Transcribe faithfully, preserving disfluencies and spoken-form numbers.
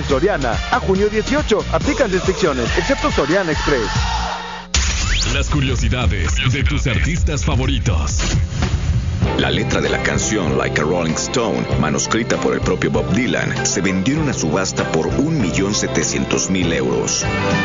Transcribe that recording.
Soriana. A junio dieciocho. Aplican restricciones, excepto Soriana Express. Las curiosidades de tus artistas favoritos. La letra de la canción Like a Rolling Stone, manuscrita por el propio Bob Dylan, se vendió en una subasta por un millón setecientos mil euros.